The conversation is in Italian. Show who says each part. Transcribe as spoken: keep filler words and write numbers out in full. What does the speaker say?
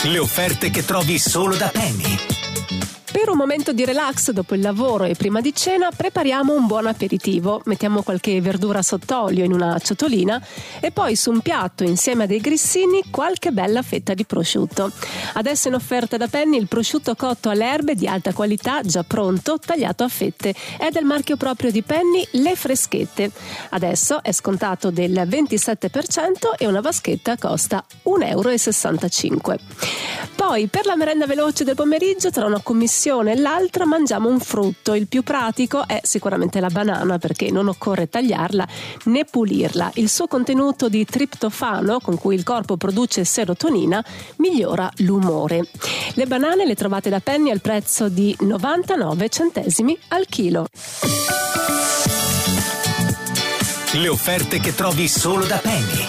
Speaker 1: Le offerte che trovi solo da Penny.
Speaker 2: Per un momento di relax dopo il lavoro e prima di cena prepariamo un buon aperitivo. Mettiamo qualche verdura sott'olio in una ciotolina e poi su un piatto insieme a dei grissini qualche bella fetta di prosciutto. Adesso in offerta da Penny il prosciutto cotto alle erbe di alta qualità già pronto, tagliato a fette. È del marchio proprio di Penny, Le Freschette. Adesso è scontato del ventisette per cento e una vaschetta costa un euro e sessantacinque. Poi per la merenda veloce del pomeriggio tra una commissione e l'altra mangiamo un frutto. Il più pratico è sicuramente la banana, perché non occorre tagliarla né pulirla. Il suo contenuto di triptofano, con cui il corpo produce serotonina, migliora l'umore. Le banane le trovate da Penny al prezzo di novantanove centesimi al chilo.
Speaker 1: Le offerte che trovi solo da Penny.